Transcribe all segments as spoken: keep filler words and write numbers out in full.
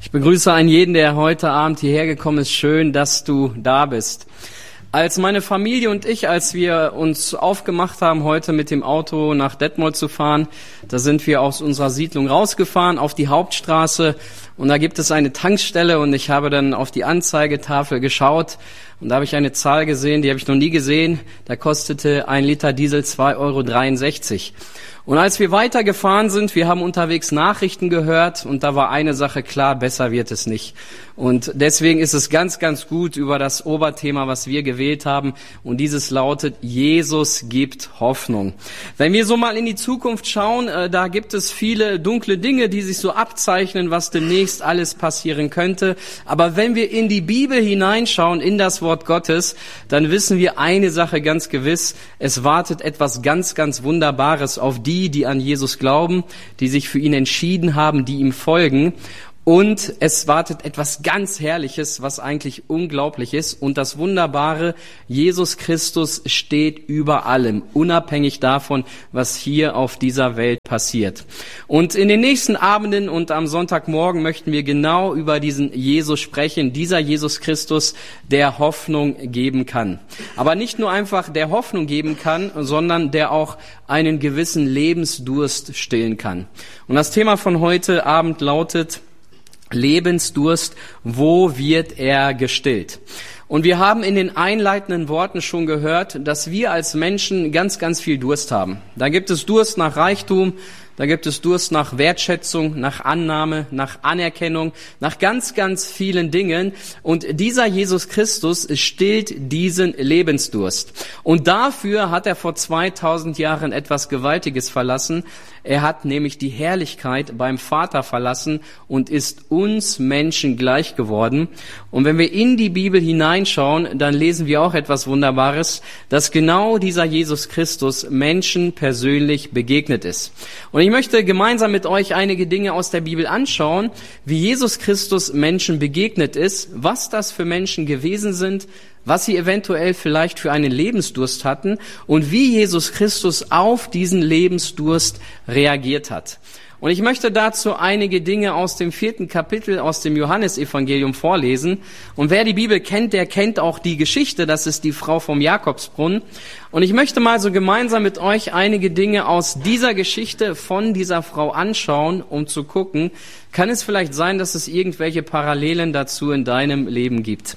Ich begrüße einen jeden, der heute Abend hierher gekommen ist. Schön, dass du da bist. Als meine Familie und ich, als wir uns aufgemacht haben, heute mit dem Auto nach Detmold zu fahren, da sind wir aus unserer Siedlung rausgefahren auf die Hauptstraße und da gibt es eine Tankstelle und ich habe dann auf die Anzeigetafel geschaut und da habe ich eine Zahl gesehen, die habe ich noch nie gesehen. Da kostete ein Liter Diesel zwei Euro dreiundsechzig. Und als wir weitergefahren sind, wir haben unterwegs Nachrichten gehört und da war eine Sache klar, besser wird es nicht. Und deswegen ist es ganz, ganz gut über das Oberthema, was wir gewählt haben. Und dieses lautet, Jesus gibt Hoffnung. Wenn wir so mal in die Zukunft schauen, äh, da gibt es viele dunkle Dinge, die sich so abzeichnen, was demnächst alles passieren könnte. Aber wenn wir in die Bibel hineinschauen, in das Wort Gottes, dann wissen wir eine Sache ganz gewiss. Es wartet etwas ganz, ganz Wunderbares auf die, die an Jesus glauben, die sich für ihn entschieden haben, die ihm folgen. Und es wartet etwas ganz Herrliches, was eigentlich unglaublich ist. Und das Wunderbare, Jesus Christus steht über allem, unabhängig davon, was hier auf dieser Welt passiert. Und in den nächsten Abenden und am Sonntagmorgen möchten wir genau über diesen Jesus sprechen, dieser Jesus Christus, der Hoffnung geben kann. Aber nicht nur einfach der Hoffnung geben kann, sondern der auch einen gewissen Lebensdurst stillen kann. Und das Thema von heute Abend lautet, Lebensdurst, wo wird er gestillt? Und wir haben in den einleitenden Worten schon gehört, dass wir als Menschen ganz, ganz viel Durst haben. Da gibt es Durst nach Reichtum, da gibt es Durst nach Wertschätzung, nach Annahme, nach Anerkennung, nach ganz, ganz vielen Dingen. Und dieser Jesus Christus stillt diesen Lebensdurst. Und dafür hat er vor zweitausend Jahren etwas Gewaltiges verlassen. Er hat nämlich die Herrlichkeit beim Vater verlassen und ist uns Menschen gleich geworden. Und wenn wir in die Bibel hineinschauen, dann lesen wir auch etwas Wunderbares, dass genau dieser Jesus Christus Menschen persönlich begegnet ist. Und ich möchte gemeinsam mit euch einige Dinge aus der Bibel anschauen, wie Jesus Christus Menschen begegnet ist, was das für Menschen gewesen sind, was sie eventuell vielleicht für einen Lebensdurst hatten und wie Jesus Christus auf diesen Lebensdurst reagiert hat. Und ich möchte dazu einige Dinge aus dem vierten Kapitel aus dem Johannesevangelium vorlesen. Und wer die Bibel kennt, der kennt auch die Geschichte, das ist die Frau vom Jakobsbrunnen. Und ich möchte mal so gemeinsam mit euch einige Dinge aus dieser Geschichte von dieser Frau anschauen, um zu gucken, kann es vielleicht sein, dass es irgendwelche Parallelen dazu in deinem Leben gibt.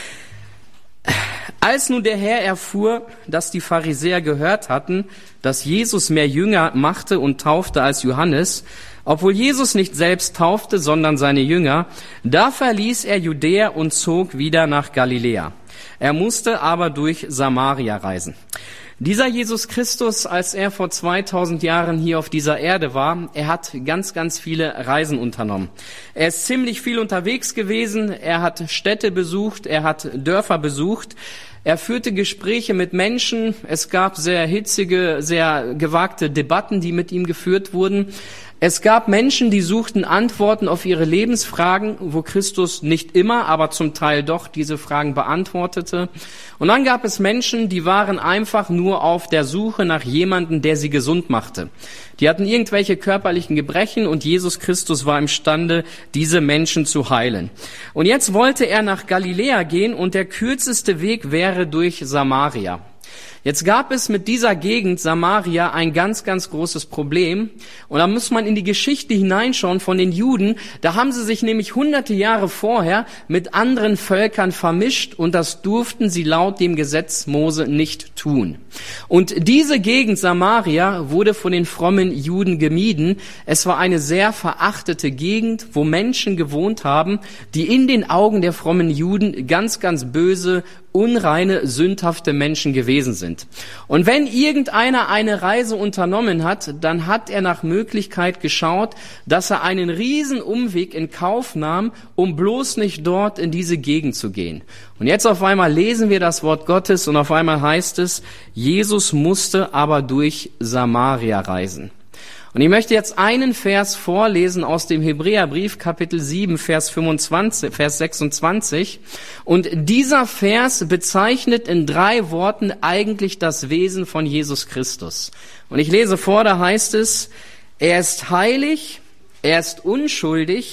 Als nun der Herr erfuhr, dass die Pharisäer gehört hatten, dass Jesus mehr Jünger machte und taufte als Johannes, obwohl Jesus nicht selbst taufte, sondern seine Jünger, da verließ er Judäa und zog wieder nach Galiläa. Er musste aber durch Samaria reisen. Dieser Jesus Christus, als er vor zweitausend Jahren hier auf dieser Erde war, er hat ganz, ganz viele Reisen unternommen. Er ist ziemlich viel unterwegs gewesen, er hat Städte besucht, er hat Dörfer besucht, er führte Gespräche mit Menschen, es gab sehr hitzige, sehr gewagte Debatten, die mit ihm geführt wurden. Es gab Menschen, die suchten Antworten auf ihre Lebensfragen, wo Christus nicht immer, aber zum Teil doch diese Fragen beantwortete. Und dann gab es Menschen, die waren einfach nur auf der Suche nach jemandem, der sie gesund machte. Die hatten irgendwelche körperlichen Gebrechen und Jesus Christus war imstande, diese Menschen zu heilen. Und jetzt wollte er nach Galiläa gehen und der kürzeste Weg wäre durch Samaria. Jetzt gab es mit dieser Gegend Samaria ein ganz, ganz großes Problem. Und da muss man in die Geschichte hineinschauen von den Juden. Da haben sie sich nämlich hunderte Jahre vorher mit anderen Völkern vermischt und das durften sie laut dem Gesetz Mose nicht tun. Und diese Gegend Samaria wurde von den frommen Juden gemieden. Es war eine sehr verachtete Gegend, wo Menschen gewohnt haben, die in den Augen der frommen Juden ganz, ganz böse, unreine, sündhafte Menschen gewesen sind. Und wenn irgendeiner eine Reise unternommen hat, dann hat er nach Möglichkeit geschaut, dass er einen riesen Umweg in Kauf nahm, um bloß nicht dort in diese Gegend zu gehen. Und jetzt auf einmal lesen wir das Wort Gottes und auf einmal heißt es, Jesus musste aber durch Samaria reisen. Und ich möchte jetzt einen Vers vorlesen aus dem Hebräerbrief, Kapitel sieben, Vers fünfundzwanzig, Vers sechsundzwanzig. Und dieser Vers bezeichnet in drei Worten eigentlich das Wesen von Jesus Christus. Und ich lese vor, da heißt es, er ist heilig, er ist unschuldig,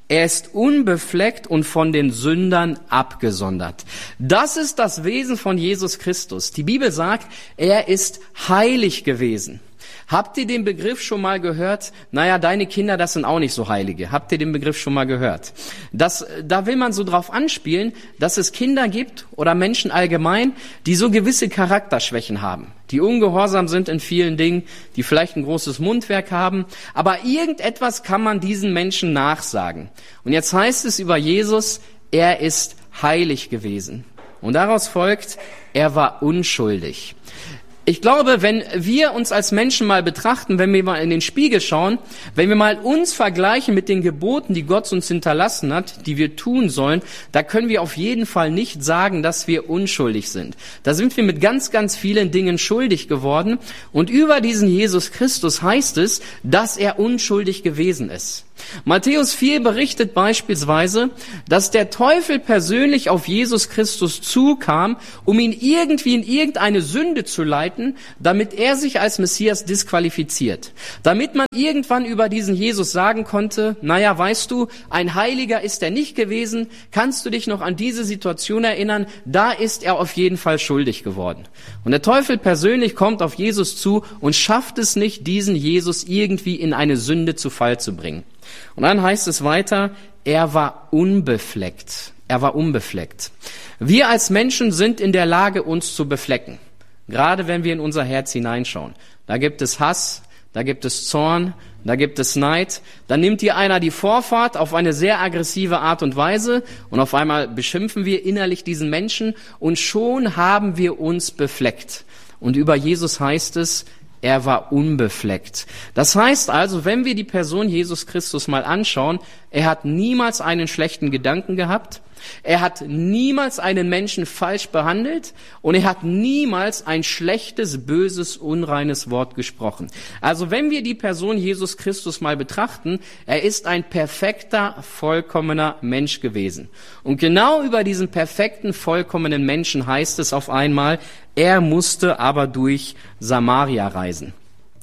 Er ist unbefleckt und von den Sündern abgesondert. Das ist das Wesen von Jesus Christus. Die Bibel sagt, er ist heilig gewesen. Habt ihr den Begriff schon mal gehört? Naja, deine Kinder, das sind auch nicht so Heilige. Habt ihr den Begriff schon mal gehört? Das, da will man so drauf anspielen, dass es Kinder gibt oder Menschen allgemein, die so gewisse Charakterschwächen haben, die ungehorsam sind in vielen Dingen, die vielleicht ein großes Mundwerk haben, aber irgendetwas kann man diesen Menschen nachsagen. Und jetzt heißt es über Jesus, er ist heilig gewesen. Und daraus folgt, er war unschuldig. Ich glaube, wenn wir uns als Menschen mal betrachten, wenn wir mal in den Spiegel schauen, wenn wir mal uns vergleichen mit den Geboten, die Gott uns hinterlassen hat, die wir tun sollen, da können wir auf jeden Fall nicht sagen, dass wir unschuldig sind. Da sind wir mit ganz, ganz vielen Dingen schuldig geworden. Und über diesen Jesus Christus heißt es, dass er unschuldig gewesen ist. Matthäus vier berichtet beispielsweise, dass der Teufel persönlich auf Jesus Christus zukam, um ihn irgendwie in irgendeine Sünde zu leiten, damit er sich als Messias disqualifiziert. Damit man irgendwann über diesen Jesus sagen konnte, naja, weißt du, ein Heiliger ist er nicht gewesen, kannst du dich noch an diese Situation erinnern, da ist er auf jeden Fall schuldig geworden. Und der Teufel persönlich kommt auf Jesus zu und schafft es nicht, diesen Jesus irgendwie in eine Sünde zu Fall zu bringen. Und dann heißt es weiter, er war unbefleckt. Er war unbefleckt. Wir als Menschen sind in der Lage, uns zu beflecken. Gerade wenn wir in unser Herz hineinschauen. Da gibt es Hass, da gibt es Zorn, da gibt es Neid. Dann nimmt dir einer die Vorfahrt auf eine sehr aggressive Art und Weise und auf einmal beschimpfen wir innerlich diesen Menschen und schon haben wir uns befleckt. Und über Jesus heißt es, er war unbefleckt. Das heißt also, wenn wir die Person Jesus Christus mal anschauen, er hat niemals einen schlechten Gedanken gehabt, er hat niemals einen Menschen falsch behandelt und er hat niemals ein schlechtes, böses, unreines Wort gesprochen. Also wenn wir die Person Jesus Christus mal betrachten, er ist ein perfekter, vollkommener Mensch gewesen. Und genau über diesen perfekten, vollkommenen Menschen heißt es auf einmal, er musste aber durch Samaria reisen.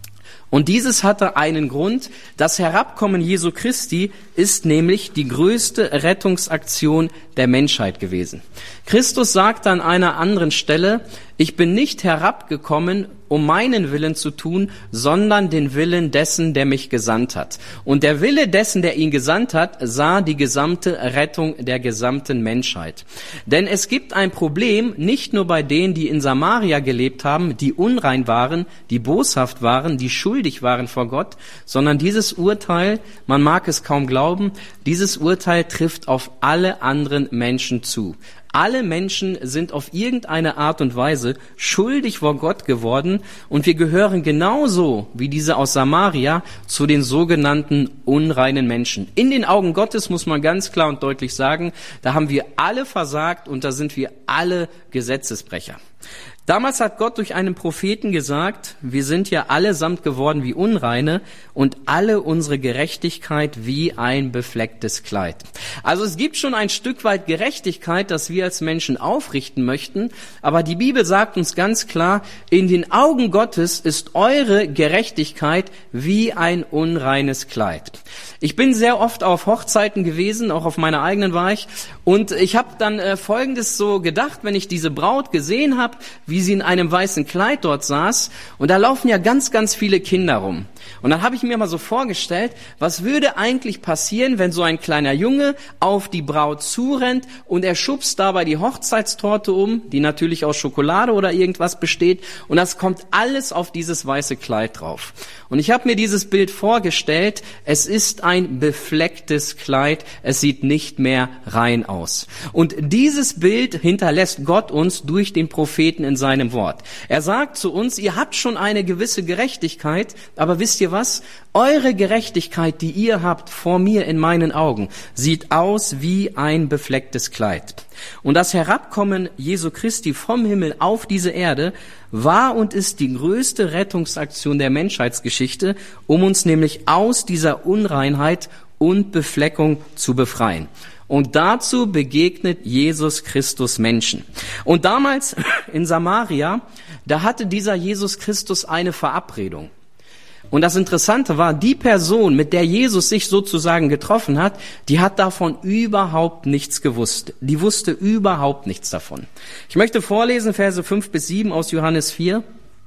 Und dieses hatte einen Grund. Das Herabkommen Jesu Christi ist nämlich die größte Rettungsaktion der Menschheit gewesen. Christus sagt an einer anderen Stelle, ich bin nicht herabgekommen, um meinen Willen zu tun, sondern den Willen dessen, der mich gesandt hat. Und der Wille dessen, der ihn gesandt hat, sah die gesamte Rettung der gesamten Menschheit. Denn es gibt ein Problem, nicht nur bei denen, die in Samaria gelebt haben, die unrein waren, die boshaft waren, die schuldig waren vor Gott, sondern dieses Urteil, man mag es kaum glauben, dieses Urteil trifft auf alle anderen Menschen zu. Alle Menschen sind auf irgendeine Art und Weise schuldig vor Gott geworden und wir gehören genauso wie diese aus Samaria zu den sogenannten unreinen Menschen. In den Augen Gottes muss man ganz klar und deutlich sagen, da haben wir alle versagt und da sind wir alle Gesetzesbrecher. Damals hat Gott durch einen Propheten gesagt, wir sind ja allesamt geworden wie Unreine und alle unsere Gerechtigkeit wie ein beflecktes Kleid. Also es gibt schon ein Stück weit Gerechtigkeit, das wir als Menschen aufrichten möchten, aber die Bibel sagt uns ganz klar, in den Augen Gottes ist eure Gerechtigkeit wie ein unreines Kleid. Ich bin sehr oft auf Hochzeiten gewesen, auch auf meiner eigenen war ich, und ich habe dann äh, Folgendes so gedacht, wenn ich diese Braut gesehen habe, wie sie in einem weißen Kleid dort saß, und da laufen ja ganz, ganz viele Kinder rum. Und dann habe ich mir mal so vorgestellt, was würde eigentlich passieren, wenn so ein kleiner Junge auf die Braut zurennt und er schubst dabei die Hochzeitstorte um, die natürlich aus Schokolade oder irgendwas besteht, und das kommt alles auf dieses weiße Kleid drauf. Und ich habe mir dieses Bild vorgestellt, es ist ein beflecktes Kleid, es sieht nicht mehr rein aus. Und dieses Bild hinterlässt Gott uns durch den Propheten in seinem Wort. Er sagt zu uns, ihr habt schon eine gewisse Gerechtigkeit, aber wisst ihr was? Eure Gerechtigkeit, die ihr habt vor mir in meinen Augen, sieht aus wie ein beflecktes Kleid. Und das Herabkommen Jesu Christi vom Himmel auf diese Erde war und ist die größte Rettungsaktion der Menschheitsgeschichte, um uns nämlich aus dieser Unreinheit und Befleckung zu befreien. Und dazu begegnet Jesus Christus Menschen. Und damals in Samaria, da hatte dieser Jesus Christus eine Verabredung. Und das Interessante war, die Person, mit der Jesus sich sozusagen getroffen hat, die hat davon überhaupt nichts gewusst. Die wusste überhaupt nichts davon. Ich möchte vorlesen, Verse fünf bis sieben aus Johannes vier.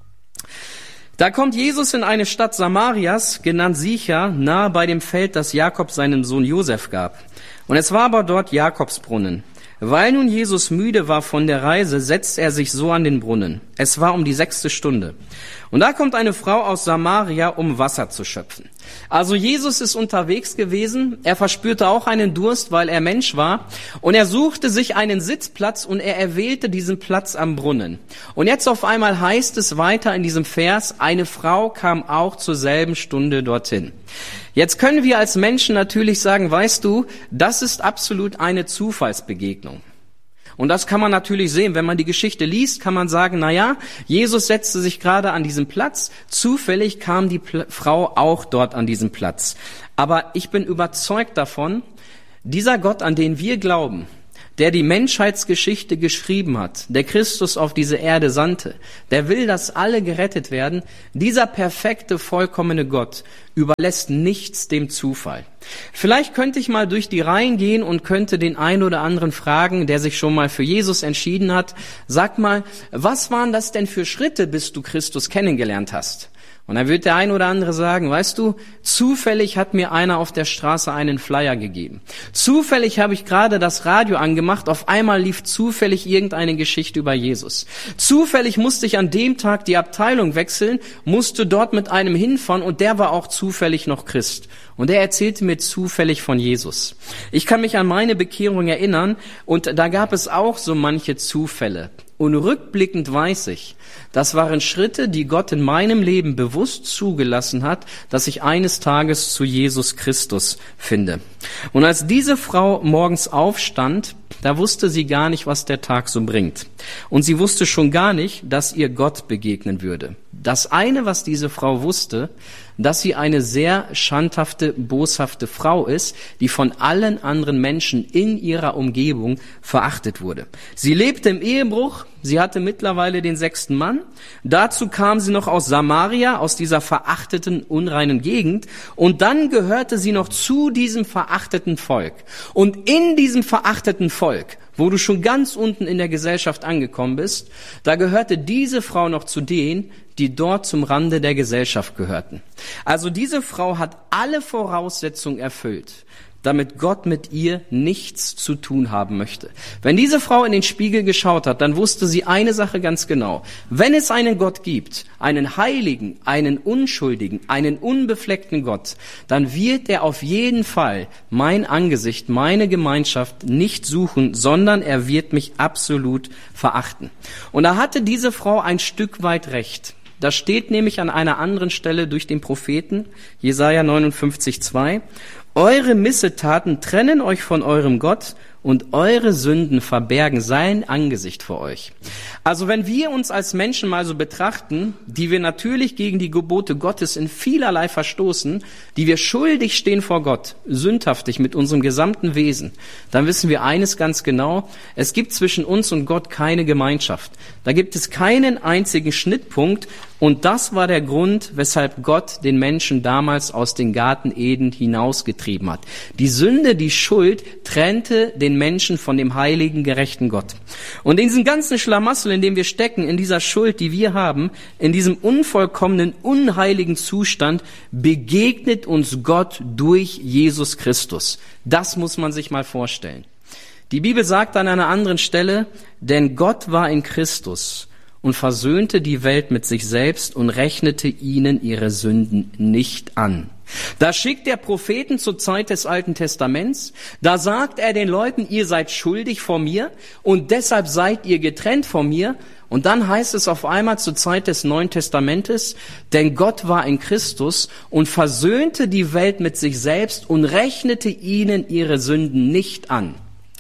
Da kommt Jesus in eine Stadt Samarias, genannt Sicher, nahe bei dem Feld, das Jakob seinem Sohn Josef gab. Und es war aber dort Jakobsbrunnen. Weil nun Jesus müde war von der Reise, setzte er sich so an den Brunnen. Es war um die sechste Stunde. Und da kommt eine Frau aus Samaria, um Wasser zu schöpfen. Also Jesus ist unterwegs gewesen. Er verspürte auch einen Durst, weil er Mensch war. Und er suchte sich einen Sitzplatz und er erwählte diesen Platz am Brunnen. Und jetzt auf einmal heißt es weiter in diesem Vers, eine Frau kam auch zur selben Stunde dorthin. Jetzt können wir als Menschen natürlich sagen, weißt du, das ist absolut eine Zufallsbegegnung. Und das kann man natürlich sehen. Wenn man die Geschichte liest, kann man sagen, na ja, Jesus setzte sich gerade an diesem Platz. Zufällig kam die Pl- Frau auch dort an diesem Platz. Aber ich bin überzeugt davon, dieser Gott, an den wir glauben, der die Menschheitsgeschichte geschrieben hat, der Christus auf diese Erde sandte, der will, dass alle gerettet werden. Dieser perfekte, vollkommene Gott überlässt nichts dem Zufall. Vielleicht könnte ich mal durch die Reihen gehen und könnte den einen oder anderen fragen, der sich schon mal für Jesus entschieden hat. Sag mal, was waren das denn für Schritte, bis du Christus kennengelernt hast? Und dann wird der ein oder andere sagen, weißt du, zufällig hat mir einer auf der Straße einen Flyer gegeben. Zufällig habe ich gerade das Radio angemacht, auf einmal lief zufällig irgendeine Geschichte über Jesus. Zufällig musste ich an dem Tag die Abteilung wechseln, musste dort mit einem hinfahren und der war auch zufällig noch Christ. Und er erzählte mir zufällig von Jesus. Ich kann mich an meine Bekehrung erinnern und da gab es auch so manche Zufälle. Und rückblickend weiß ich, das waren Schritte, die Gott in meinem Leben bewusst zugelassen hat, dass ich eines Tages zu Jesus Christus finde. Und als diese Frau morgens aufstand, da wusste sie gar nicht, was der Tag so bringt. Und sie wusste schon gar nicht, dass ihr Gott begegnen würde. Das eine, was diese Frau wusste, dass sie eine sehr schandhafte, boshafte Frau ist, die von allen anderen Menschen in ihrer Umgebung verachtet wurde. Sie lebte im Ehebruch, sie hatte mittlerweile den sechsten Mann. Dazu kam sie noch aus Samaria, aus dieser verachteten, unreinen Gegend. Und dann gehörte sie noch zu diesem verachteten Volk. Und in diesem verachteten Volk, wo du schon ganz unten in der Gesellschaft angekommen bist, da gehörte diese Frau noch zu denen, die dort zum Rande der Gesellschaft gehörten. Also diese Frau hat alle Voraussetzungen erfüllt, damit Gott mit ihr nichts zu tun haben möchte. Wenn diese Frau in den Spiegel geschaut hat, dann wusste sie eine Sache ganz genau. Wenn es einen Gott gibt, einen heiligen, einen unschuldigen, einen unbefleckten Gott, dann wird er auf jeden Fall mein Angesicht, meine Gemeinschaft nicht suchen, sondern er wird mich absolut verachten. Und da hatte diese Frau ein Stück weit recht. Da steht nämlich an einer anderen Stelle durch den Propheten, Jesaja neunundfünfzig, zwei, eure Missetaten trennen euch von eurem Gott und eure Sünden verbergen sein Angesicht vor euch. Also wenn wir uns als Menschen mal so betrachten, die wir natürlich gegen die Gebote Gottes in vielerlei verstoßen, die wir schuldig stehen vor Gott, sündhaftig mit unserem gesamten Wesen, dann wissen wir eines ganz genau, es gibt zwischen uns und Gott keine Gemeinschaft. Da gibt es keinen einzigen Schnittpunkt und das war der Grund, weshalb Gott den Menschen damals aus dem Garten Eden hinausgetrieben hat. Die Sünde, die Schuld trennte den Menschen von dem heiligen, gerechten Gott. Und in diesem ganzen Schlamassel, in dem wir stecken, in dieser Schuld, die wir haben, in diesem unvollkommenen, unheiligen Zustand, begegnet uns Gott durch Jesus Christus. Das muss man sich mal vorstellen. Die Bibel sagt an einer anderen Stelle, denn Gott war in Christus und versöhnte die Welt mit sich selbst und rechnete ihnen ihre Sünden nicht an. Da schickt der Propheten zur Zeit des Alten Testaments, da sagt er den Leuten, ihr seid schuldig vor mir und deshalb seid ihr getrennt von mir. Und dann heißt es auf einmal zur Zeit des Neuen Testamentes, denn Gott war in Christus und versöhnte die Welt mit sich selbst und rechnete ihnen ihre Sünden nicht an.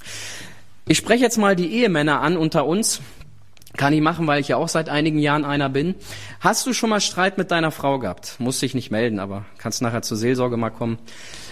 Ich spreche jetzt mal die Ehemänner an unter uns. Kann ich machen, weil ich ja auch seit einigen Jahren einer bin. Hast du schon mal Streit mit deiner Frau gehabt? Muss dich nicht melden, aber kannst nachher zur Seelsorge mal kommen.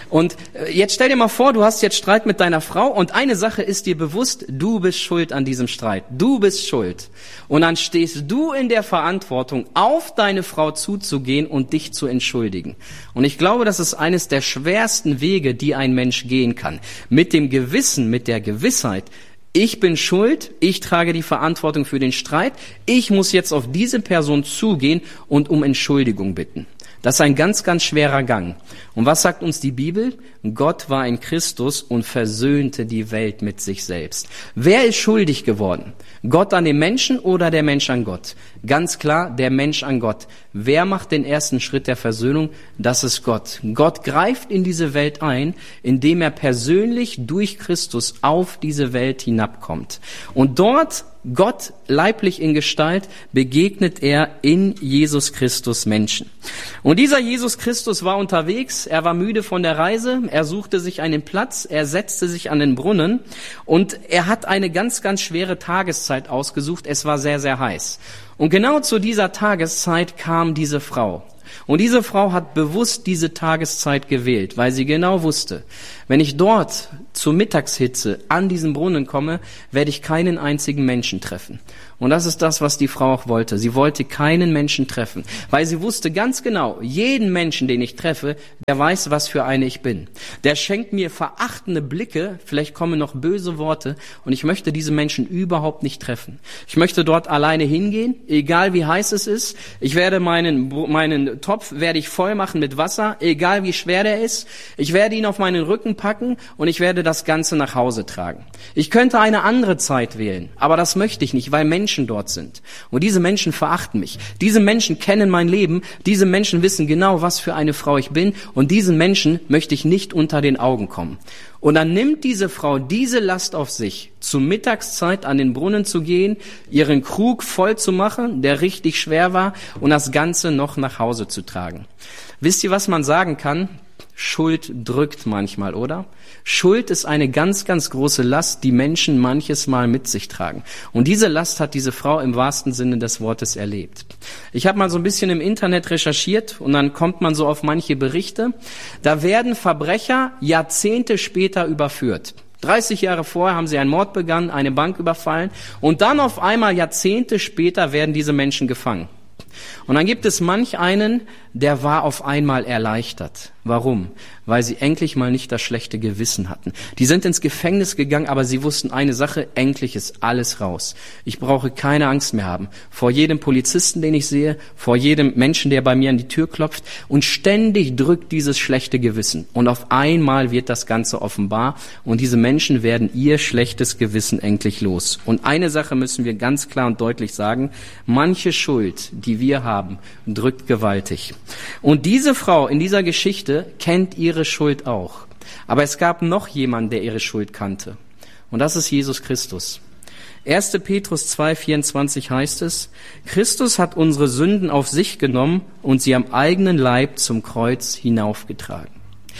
Und jetzt stell dir mal vor, du hast jetzt Streit mit deiner Frau und eine Sache ist dir bewusst, du bist schuld an diesem Streit. Du bist schuld. Und dann stehst du in der Verantwortung, auf deine Frau zuzugehen und dich zu entschuldigen. Und ich glaube, das ist eines der schwersten Wege, die ein Mensch gehen kann. Mit dem Gewissen, mit der Gewissheit, ich bin schuld, ich trage die Verantwortung für den Streit, ich muss jetzt auf diese Person zugehen und um Entschuldigung bitten. Das ist ein ganz, ganz schwerer Gang. Und was sagt uns die Bibel? Gott war in Christus und versöhnte die Welt mit sich selbst. Wer ist schuldig geworden? Gott an den Menschen oder der Mensch an Gott? Ganz klar, der Mensch an Gott. Wer macht den ersten Schritt der Versöhnung? Das ist Gott. Gott greift in diese Welt ein, indem er persönlich durch Christus auf diese Welt hinabkommt. Und dort, Gott leiblich in Gestalt, begegnet er in Jesus Christus Menschen. Und dieser Jesus Christus war unterwegs, er war müde von der Reise, er suchte sich einen Platz, er setzte sich an den Brunnen und er hat eine ganz, ganz schwere Tageszeit ausgesucht. Es war sehr, sehr heiß. Und genau zu dieser Tageszeit kam diese Frau. Und diese Frau hat bewusst diese Tageszeit gewählt, weil sie genau wusste, wenn ich dort zur Mittagshitze an diesen Brunnen komme, werde ich keinen einzigen Menschen treffen. Und das ist das, was die Frau auch wollte. Sie wollte keinen Menschen treffen, weil sie wusste ganz genau, jeden Menschen, den ich treffe, der weiß, was für eine ich bin. Der schenkt mir verachtende Blicke, vielleicht kommen noch böse Worte und ich möchte diese Menschen überhaupt nicht treffen. Ich möchte dort alleine hingehen, egal wie heiß es ist. Ich werde meinen, meinen Topf werde ich voll machen mit Wasser, egal wie schwer der ist. Ich werde ihn auf meinen Rücken packen und ich werde das Ganze nach Hause tragen. Ich könnte eine andere Zeit wählen, aber das möchte ich nicht, weil Menschen dort sind. Und diese Menschen verachten mich. Diese Menschen kennen mein Leben. Diese Menschen wissen genau, was für eine Frau ich bin. Und diesen Menschen möchte ich nicht unter den Augen kommen. Und dann nimmt diese Frau diese Last auf sich, zur Mittagszeit an den Brunnen zu gehen, ihren Krug voll zu machen, der richtig schwer war, und das Ganze noch nach Hause zu tragen. Wisst ihr, was man sagen kann? Schuld drückt manchmal, oder? Schuld ist eine ganz, ganz große Last, die Menschen manches Mal mit sich tragen. Und diese Last hat diese Frau im wahrsten Sinne des Wortes erlebt. Ich habe mal so ein bisschen im Internet recherchiert und dann kommt man so auf manche Berichte. Da werden Verbrecher Jahrzehnte später überführt. dreißig Jahre vorher haben sie einen Mord begangen, eine Bank überfallen und dann auf einmal Jahrzehnte später werden diese Menschen gefangen. Und dann gibt es manch einen, der war auf einmal erleichtert. Warum? Weil sie endlich mal nicht das schlechte Gewissen hatten. Die sind ins Gefängnis gegangen, aber sie wussten eine Sache, endlich ist alles raus. Ich brauche keine Angst mehr haben. Vor jedem Polizisten, den ich sehe, vor jedem Menschen, der bei mir an die Tür klopft. Und ständig drückt dieses schlechte Gewissen. Und auf einmal wird das Ganze offenbar. Und diese Menschen werden ihr schlechtes Gewissen endlich los. Und eine Sache müssen wir ganz klar und deutlich sagen. Manche Schuld, die wir haben, drückt gewaltig. Und diese Frau in dieser Geschichte kennt ihre Schuld auch. Aber es gab noch jemanden, der ihre Schuld kannte. Und das ist Jesus Christus. erster Petrus zwei vierundzwanzig heißt es, Christus hat unsere Sünden auf sich genommen und sie am eigenen Leib zum Kreuz hinaufgetragen.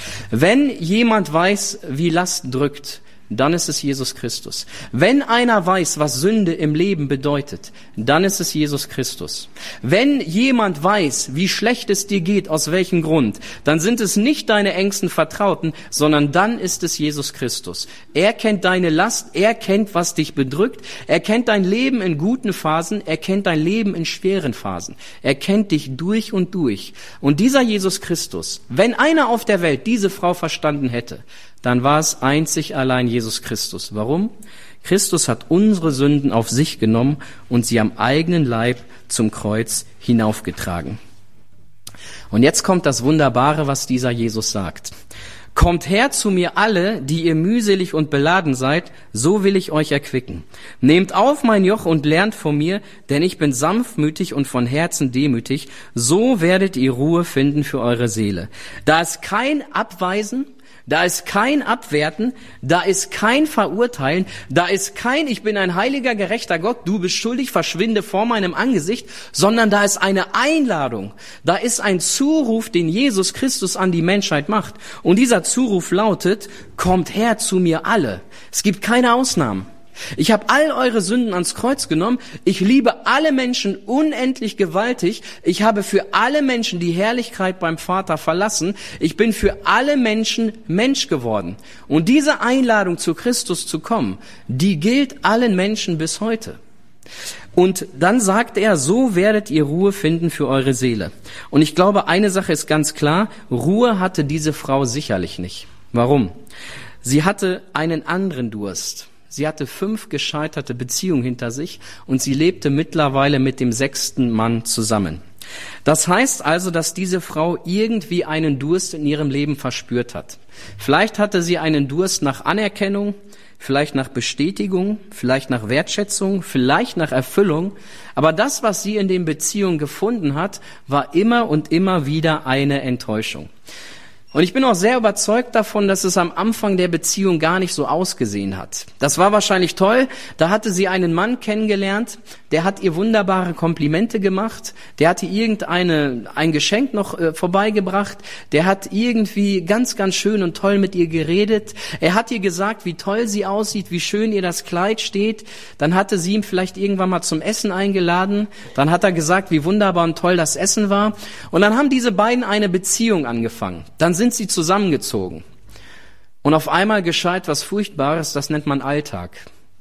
Wenn jemand weiß, wie Last drückt, dann ist es Jesus Christus. Wenn einer weiß, was Sünde im Leben bedeutet, dann ist es Jesus Christus. Wenn jemand weiß, wie schlecht es dir geht, aus welchem Grund, dann sind es nicht deine engsten Vertrauten, sondern dann ist es Jesus Christus. Er kennt deine Last, er kennt, was dich bedrückt, er kennt dein Leben in guten Phasen, er kennt dein Leben in schweren Phasen. Er kennt dich durch und durch. Und dieser Jesus Christus, wenn einer auf der Welt diese Frau verstanden hätte, dann war es einzig allein Jesus Christus. Warum? Christus hat unsere Sünden auf sich genommen und sie am eigenen Leib zum Kreuz hinaufgetragen. Und jetzt kommt das Wunderbare, was dieser Jesus sagt. Kommt her zu mir alle, die ihr mühselig und beladen seid, so will ich euch erquicken. Nehmt auf mein Joch und lernt von mir, denn ich bin sanftmütig und von Herzen demütig, so werdet ihr Ruhe finden für eure Seele. Da ist kein Abweisen, da ist kein Abwerten, da ist kein Verurteilen, da ist kein, ich bin ein heiliger, gerechter Gott, du bist schuldig, verschwinde vor meinem Angesicht, sondern da ist eine Einladung, da ist ein Zuruf, den Jesus Christus an die Menschheit macht. Und dieser Zuruf lautet, kommt her zu mir alle. Es gibt keine Ausnahmen. Ich habe all eure Sünden ans Kreuz genommen. Ich liebe alle Menschen unendlich gewaltig. Ich habe für alle Menschen die Herrlichkeit beim Vater verlassen. Ich bin für alle Menschen Mensch geworden. Und diese Einladung zu Christus zu kommen, die gilt allen Menschen bis heute. Und dann sagt er, so werdet ihr Ruhe finden für eure Seele. Und ich glaube, eine Sache ist ganz klar, Ruhe hatte diese Frau sicherlich nicht. Warum? Sie hatte einen anderen Durst. Sie hatte fünf gescheiterte Beziehungen hinter sich und sie lebte mittlerweile mit dem sechsten Mann zusammen. Das heißt also, dass diese Frau irgendwie einen Durst in ihrem Leben verspürt hat. Vielleicht hatte sie einen Durst nach Anerkennung, vielleicht nach Bestätigung, vielleicht nach Wertschätzung, vielleicht nach Erfüllung. Aber das, was sie in den Beziehungen gefunden hat, war immer und immer wieder eine Enttäuschung. Und ich bin auch sehr überzeugt davon, dass es am Anfang der Beziehung gar nicht so ausgesehen hat. Das war wahrscheinlich toll. Da hatte sie einen Mann kennengelernt, der hat ihr wunderbare Komplimente gemacht, der hatte irgendeine ein Geschenk noch äh, vorbeigebracht, der hat irgendwie ganz, ganz schön und toll mit ihr geredet. Er hat ihr gesagt, wie toll sie aussieht, wie schön ihr das Kleid steht. Dann hatte sie ihn vielleicht irgendwann mal zum Essen eingeladen. Dann hat er gesagt, wie wunderbar und toll das Essen war. Und dann haben diese beiden eine Beziehung angefangen. Dann sind sie zusammengezogen. Und auf einmal geschah etwas Furchtbares, das nennt man Alltag.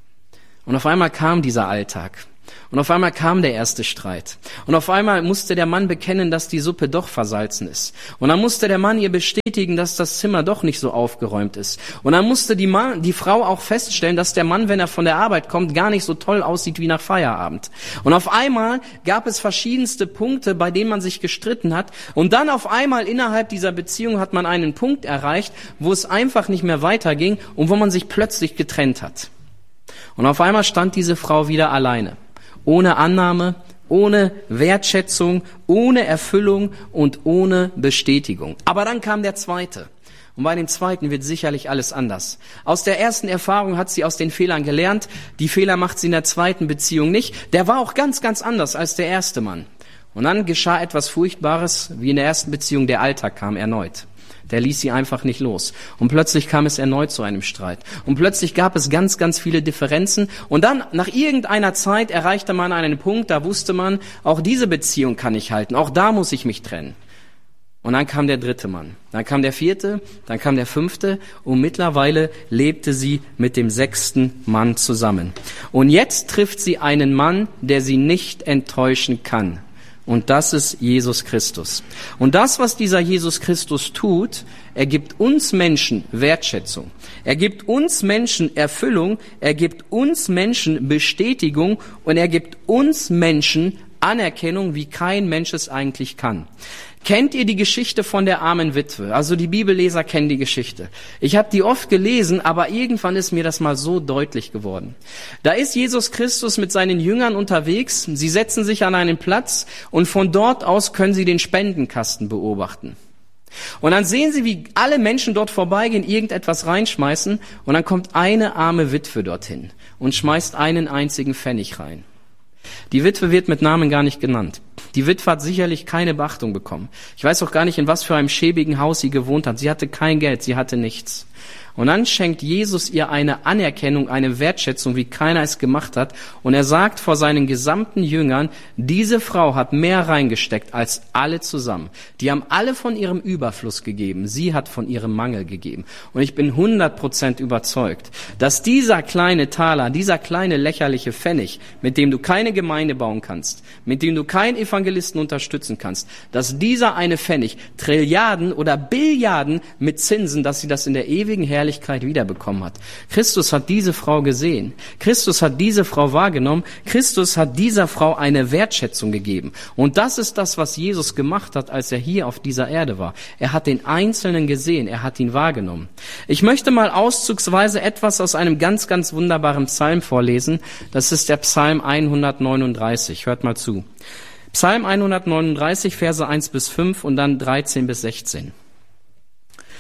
Und auf einmal kam dieser Alltag. Und auf einmal kam der erste Streit. Und auf einmal musste der Mann bekennen, dass die Suppe doch versalzen ist. Und dann musste der Mann ihr bestätigen, dass das Zimmer doch nicht so aufgeräumt ist. Und dann musste die, Mann, die Frau auch feststellen, dass der Mann, wenn er von der Arbeit kommt, gar nicht so toll aussieht wie nach Feierabend. Und auf einmal gab es verschiedenste Punkte, bei denen man sich gestritten hat. Und dann auf einmal innerhalb dieser Beziehung hat man einen Punkt erreicht, wo es einfach nicht mehr weiterging und wo man sich plötzlich getrennt hat. Und auf einmal stand diese Frau wieder alleine. Ohne Annahme, ohne Wertschätzung, ohne Erfüllung und ohne Bestätigung. Aber dann kam der zweite. Und bei dem zweiten wird sicherlich alles anders. Aus der ersten Erfahrung hat sie aus den Fehlern gelernt. Die Fehler macht sie in der zweiten Beziehung nicht. Der war auch ganz, ganz anders als der erste Mann. Und dann geschah etwas Furchtbares, wie in der ersten Beziehung, der Alltag kam erneut. Der ließ sie einfach nicht los. Und plötzlich kam es erneut zu einem Streit. Und plötzlich gab es ganz, ganz viele Differenzen. Und dann, nach irgendeiner Zeit, erreichte man einen Punkt, da wusste man, auch diese Beziehung kann ich halten. Auch da muss ich mich trennen. Und dann kam der dritte Mann. Dann kam der vierte, dann kam der fünfte. Und mittlerweile lebte sie mit dem sechsten Mann zusammen. Und jetzt trifft sie einen Mann, der sie nicht enttäuschen kann. Und das ist Jesus Christus. Und das, was dieser Jesus Christus tut, er gibt uns Menschen Wertschätzung. Er gibt uns Menschen Erfüllung. Er gibt uns Menschen Bestätigung. Und er gibt uns Menschen Anerkennung, wie kein Mensch es eigentlich kann. Kennt ihr die Geschichte von der armen Witwe? Also die Bibelleser kennen die Geschichte. Ich habe die oft gelesen, aber irgendwann ist mir das mal so deutlich geworden. Da ist Jesus Christus mit seinen Jüngern unterwegs. Sie setzen sich an einen Platz und von dort aus können sie den Spendenkasten beobachten. Und dann sehen sie, wie alle Menschen dort vorbeigehen, irgendetwas reinschmeißen und dann kommt eine arme Witwe dorthin und schmeißt einen einzigen Pfennig rein. Die Witwe wird mit Namen gar nicht genannt. Die Witwe hat sicherlich keine Beachtung bekommen. Ich weiß auch gar nicht, in was für einem schäbigen Haus sie gewohnt hat. Sie hatte kein Geld, sie hatte nichts. Und dann schenkt Jesus ihr eine Anerkennung, eine Wertschätzung, wie keiner es gemacht hat. Und er sagt vor seinen gesamten Jüngern, diese Frau hat mehr reingesteckt als alle zusammen. Die haben alle von ihrem Überfluss gegeben. Sie hat von ihrem Mangel gegeben. Und ich bin hundert Prozent überzeugt, dass dieser kleine Taler, dieser kleine lächerliche Pfennig, mit dem du keine Gemeinde bauen kannst, mit dem du keinen Evangelisten unterstützen kannst, dass dieser eine Pfennig Trilliarden oder Billiarden mit Zinsen, dass sie das in der ewigen Herrlichkeit wiederbekommen hat. Christus hat diese Frau gesehen. Christus hat diese Frau wahrgenommen. Christus hat dieser Frau eine Wertschätzung gegeben. Und das ist das, was Jesus gemacht hat, als er hier auf dieser Erde war. Er hat den Einzelnen gesehen. Er hat ihn wahrgenommen. Ich möchte mal auszugsweise etwas aus einem ganz, ganz wunderbaren Psalm vorlesen. Das ist der Psalm hundertneununddreißig. Hört mal zu. Psalm hundertneununddreißig, Verse eins bis fünf und dann dreizehn bis sechzehn.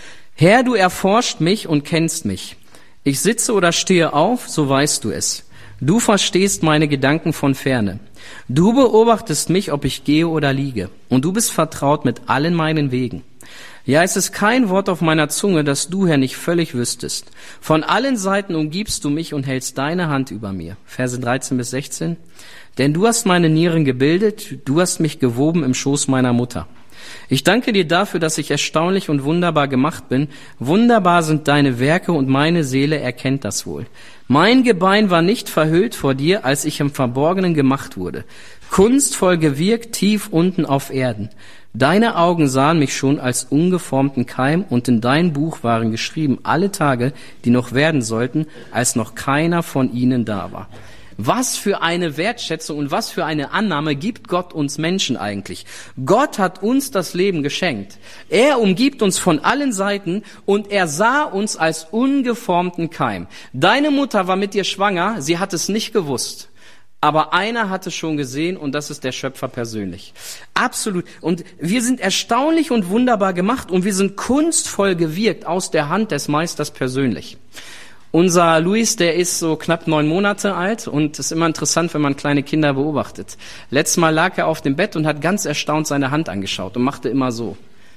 Herr, du erforscht mich und kennst mich. Ich sitze oder stehe auf, so weißt du es. Du verstehst meine Gedanken von ferne. Du beobachtest mich, ob ich gehe oder liege. Und du bist vertraut mit allen meinen Wegen. Ja, es ist kein Wort auf meiner Zunge, das du, Herr, nicht völlig wüsstest. Von allen Seiten umgibst du mich und hältst deine Hand über mir. Verse dreizehn bis sechzehn. Denn du hast meine Nieren gebildet, du hast mich gewoben im Schoß meiner Mutter. Ich danke dir dafür, dass ich erstaunlich und wunderbar gemacht bin. Wunderbar sind deine Werke und meine Seele erkennt das wohl. Mein Gebein war nicht verhüllt vor dir, als ich im Verborgenen gemacht wurde. Kunstvoll gewirkt tief unten auf Erden. Deine Augen sahen mich schon als ungeformten Keim und in dein Buch waren geschrieben alle Tage, die noch werden sollten, als noch keiner von ihnen da war. Was für eine Wertschätzung und was für eine Annahme gibt Gott uns Menschen eigentlich? Gott hat uns das Leben geschenkt. Er umgibt uns von allen Seiten und er sah uns als ungeformten Keim. Deine Mutter war mit dir schwanger, sie hat es nicht gewusst. Aber einer hat es schon gesehen und das ist der Schöpfer persönlich. Absolut. Und wir sind erstaunlich und wunderbar gemacht und wir sind kunstvoll gewirkt aus der Hand des Meisters persönlich. Unser Luis, der ist so knapp neun Monate alt und es ist immer interessant, wenn man kleine Kinder beobachtet. Letztes Mal lag er auf dem Bett und hat ganz erstaunt seine Hand angeschaut und machte immer so.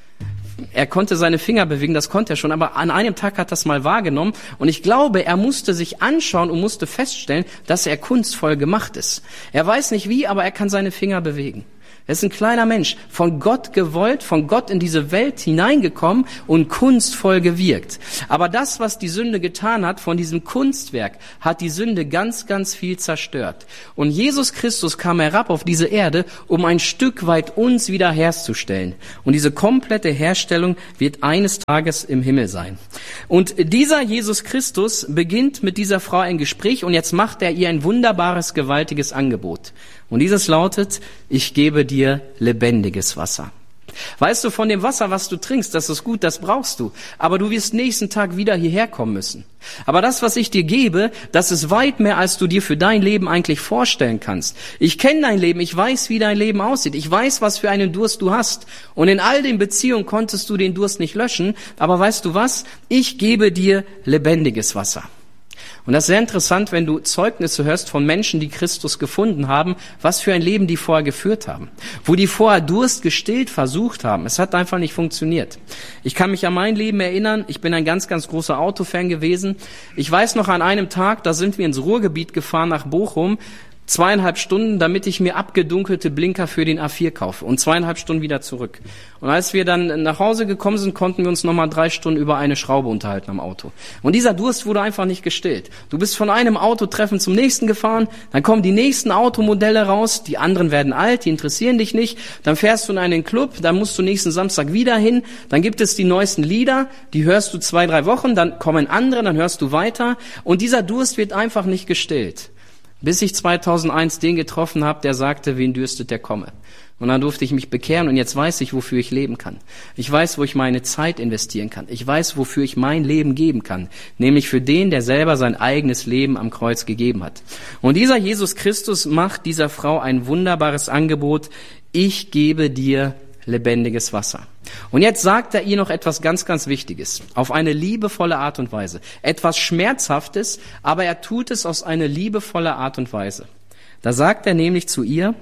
Er konnte seine Finger bewegen, das konnte er schon, aber an einem Tag hat er das mal wahrgenommen und ich glaube, er musste sich anschauen und musste feststellen, dass er kunstvoll gemacht ist. Er weiß nicht wie, aber er kann seine Finger bewegen. Er ist ein kleiner Mensch, von Gott gewollt, von Gott in diese Welt hineingekommen und kunstvoll gewirkt. Aber das, was die Sünde getan hat, von diesem Kunstwerk, hat die Sünde ganz, ganz viel zerstört. Und Jesus Christus kam herab auf diese Erde, um ein Stück weit uns wiederherzustellen. Und diese komplette Herstellung wird eines Tages im Himmel sein. Und dieser Jesus Christus beginnt mit dieser Frau ein Gespräch und jetzt macht er ihr ein wunderbares, gewaltiges Angebot. Und dieses lautet, ich gebe dir lebendiges Wasser. Weißt du, von dem Wasser, was du trinkst, das ist gut, das brauchst du. Aber du wirst nächsten Tag wieder hierher kommen müssen. Aber das, was ich dir gebe, das ist weit mehr, als du dir für dein Leben eigentlich vorstellen kannst. Ich kenne dein Leben, ich weiß, wie dein Leben aussieht. Ich weiß, was für einen Durst du hast. Und in all den Beziehungen konntest du den Durst nicht löschen. Aber weißt du was? Ich gebe dir lebendiges Wasser. Und das ist sehr interessant, wenn du Zeugnisse hörst von Menschen, die Christus gefunden haben, was für ein Leben die vorher geführt haben. Wo die vorher Durst gestillt versucht haben. Es hat einfach nicht funktioniert. Ich kann mich an mein Leben erinnern. Ich bin ein ganz, ganz großer Autofan gewesen. Ich weiß noch an einem Tag, da sind wir ins Ruhrgebiet gefahren nach Bochum. Zweieinhalb Stunden, damit ich mir abgedunkelte Blinker für den A vier kaufe und zweieinhalb Stunden wieder zurück. Und als wir dann nach Hause gekommen sind, konnten wir uns nochmal drei Stunden über eine Schraube unterhalten am Auto. Und dieser Durst wurde einfach nicht gestillt. Du bist von einem Autotreffen zum nächsten gefahren, dann kommen die nächsten Automodelle raus, die anderen werden alt, die interessieren dich nicht, dann fährst du in einen Club, dann musst du nächsten Samstag wieder hin, dann gibt es die neuesten Lieder, die hörst du zwei, drei Wochen, dann kommen andere, dann hörst du weiter und dieser Durst wird einfach nicht gestillt. Bis ich zweitausendeins den getroffen habe, der sagte, wen dürstet, der komme. Und dann durfte ich mich bekehren und jetzt weiß ich, wofür ich leben kann. Ich weiß, wo ich meine Zeit investieren kann. Ich weiß, wofür ich mein Leben geben kann. Nämlich für den, der selber sein eigenes Leben am Kreuz gegeben hat. Und dieser Jesus Christus macht dieser Frau ein wunderbares Angebot. Ich gebe dir lebendiges Wasser. Und jetzt sagt er ihr noch etwas ganz, ganz Wichtiges. Auf eine liebevolle Art und Weise. Etwas Schmerzhaftes, aber er tut es aus einer liebevollen Art und Weise. Da sagt er nämlich zu ihr,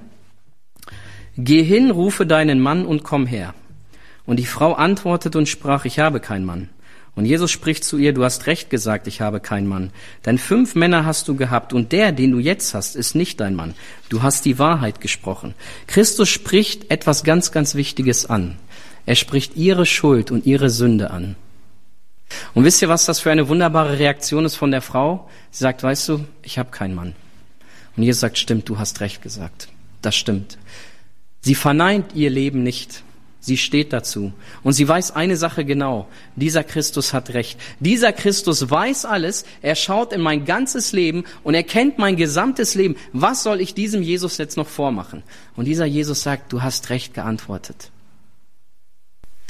geh hin, rufe deinen Mann und komm her. Und die Frau antwortet und sprach, ich habe keinen Mann. Und Jesus spricht zu ihr, du hast recht gesagt, ich habe keinen Mann. Denn fünf Männer hast du gehabt und der, den du jetzt hast, ist nicht dein Mann. Du hast die Wahrheit gesprochen. Christus spricht etwas ganz, ganz Wichtiges an. Er spricht ihre Schuld und ihre Sünde an. Und wisst ihr, was das für eine wunderbare Reaktion ist von der Frau? Sie sagt, weißt du, ich habe keinen Mann. Und Jesus sagt, stimmt, du hast recht gesagt. Das stimmt. Sie verneint ihr Leben nicht. Sie steht dazu. Und sie weiß eine Sache genau. Dieser Christus hat recht. Dieser Christus weiß alles. Er schaut in mein ganzes Leben und er kennt mein gesamtes Leben. Was soll ich diesem Jesus jetzt noch vormachen? Und dieser Jesus sagt, du hast recht geantwortet.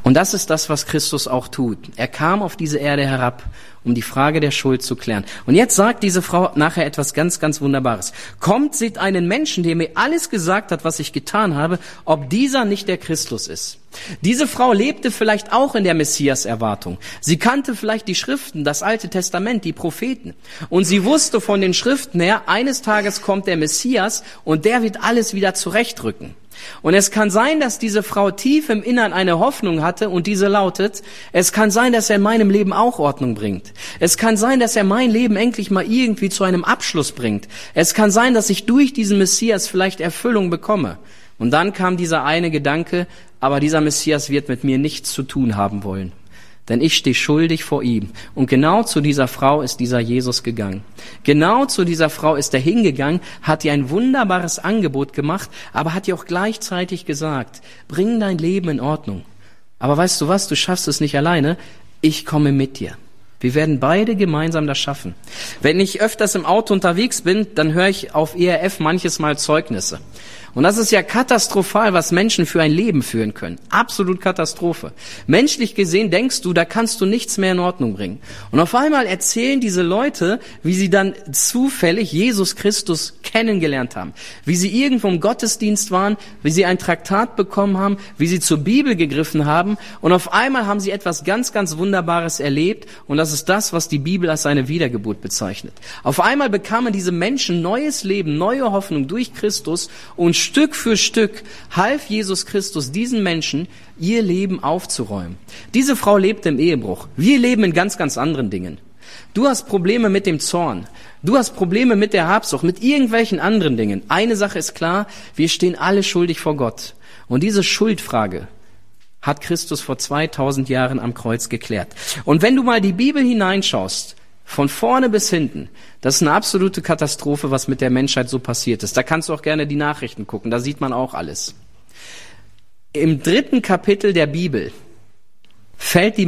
Und das ist das, was Christus auch tut. Er kam auf diese Erde herab, um die Frage der Schuld zu klären. Und jetzt sagt diese Frau nachher etwas ganz, ganz Wunderbares. Kommt, seht einen Menschen, der mir alles gesagt hat, was ich getan habe, ob dieser nicht der Christus ist. Diese Frau lebte vielleicht auch in der Messias-Erwartung. Sie kannte vielleicht die Schriften, das Alte Testament, die Propheten. Und sie wusste von den Schriften her, eines Tages kommt der Messias und der wird alles wieder zurechtrücken. Und es kann sein, dass diese Frau tief im Innern eine Hoffnung hatte und diese lautet, es kann sein, dass er in meinem Leben auch Ordnung bringt. Es kann sein, dass er mein Leben endlich mal irgendwie zu einem Abschluss bringt. Es kann sein, dass ich durch diesen Messias vielleicht Erfüllung bekomme. Und dann kam dieser eine Gedanke, aber dieser Messias wird mit mir nichts zu tun haben wollen. Denn ich stehe schuldig vor ihm. Und genau zu dieser Frau ist dieser Jesus gegangen. Genau zu dieser Frau ist er hingegangen, hat ihr ein wunderbares Angebot gemacht, aber hat ihr auch gleichzeitig gesagt, bring dein Leben in Ordnung. Aber weißt du was, du schaffst es nicht alleine, ich komme mit dir. Wir werden beide gemeinsam das schaffen. Wenn ich öfters im Auto unterwegs bin, dann höre ich auf E R F manches Mal Zeugnisse. Und das ist ja katastrophal, was Menschen für ein Leben führen können. Absolut Katastrophe. Menschlich gesehen denkst du, da kannst du nichts mehr in Ordnung bringen. Und auf einmal erzählen diese Leute, wie sie dann zufällig Jesus Christus kennengelernt haben. Wie sie irgendwo im Gottesdienst waren, wie sie ein Traktat bekommen haben, wie sie zur Bibel gegriffen haben. Und auf einmal haben sie etwas ganz, ganz Wunderbares erlebt. Und das ist das, was die Bibel als eine Wiedergeburt bezeichnet. Auf einmal bekamen diese Menschen neues Leben, neue Hoffnung durch Christus und Stück für Stück half Jesus Christus diesen Menschen, ihr Leben aufzuräumen. Diese Frau lebt im Ehebruch. Wir leben in ganz, ganz anderen Dingen. Du hast Probleme mit dem Zorn. Du hast Probleme mit der Habsucht, mit irgendwelchen anderen Dingen. Eine Sache ist klar, wir stehen alle schuldig vor Gott. Und diese Schuldfrage hat Christus vor zweitausend Jahren am Kreuz geklärt. Und wenn du mal die Bibel hineinschaust, von vorne bis hinten, das ist eine absolute Katastrophe, was mit der Menschheit so passiert ist. Da kannst du auch gerne die Nachrichten gucken, da sieht man auch alles. Im dritten Kapitel der Bibel fällt die